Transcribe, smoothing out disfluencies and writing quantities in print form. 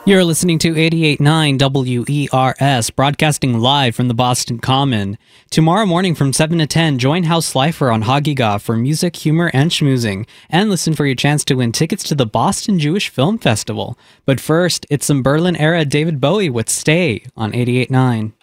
You're listening to 88.9 WERS, broadcasting live from the Boston Common. Tomorrow morning from 7 to 10, join House Lifer on Hagiga for music, humor, and schmoozing, and listen for your chance to win tickets to the Boston Jewish Film Festival. But first, it's some Berlin-era David Bowie with Stay on 88.9.